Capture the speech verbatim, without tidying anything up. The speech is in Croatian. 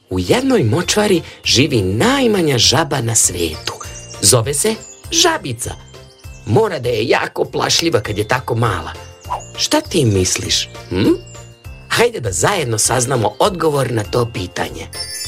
U jednoj močvari živi najmanja žaba na svijetu. Zove se žabica. Mora da je jako plašljiva kad je tako mala. Šta ti misliš? Hm? Hajde da zajedno saznamo odgovor na to pitanje.